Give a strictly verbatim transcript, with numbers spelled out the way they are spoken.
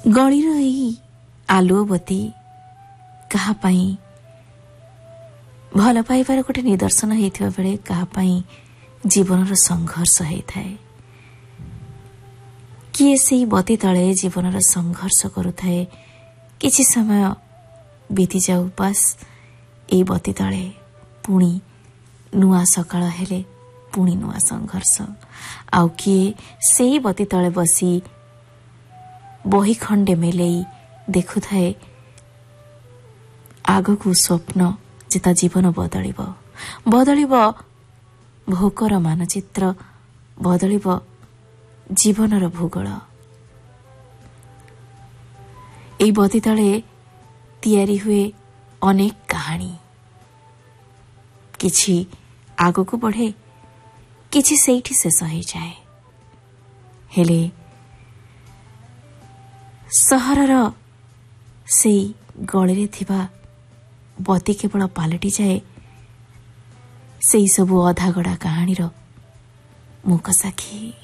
गलीर एही आलुओबती काहापाई भल पाइबार गोटे निदर्शन होइथिबा बेले काहापाई जीवनर संघर्ष होइथाए। किए सेही बती तले जीवनर संघर्ष करुथाए। किछि समय बीती जाऊ पास ए बती तले पुणी नुआ सकाळ हेले पुणी नुआ संघर्ष। आउ किए सेही बती तले बसी बही खंडे मेलेई देखुथाए आगकू स्वप्न जेता जीवन बदलिब बदलिब भोकर मानचित्र बदलिब जीवनर भूगोल। एई बती तले तैयारी हुए अनेक कहानी। किछि आगकू बढ़े किछि सेठी शेष हो जाए। हेले सहरर सेई गळिरे थिबा बती केवल पालटी जाए सेई सबु अधागड़ा कहानीर मूक साक्षी।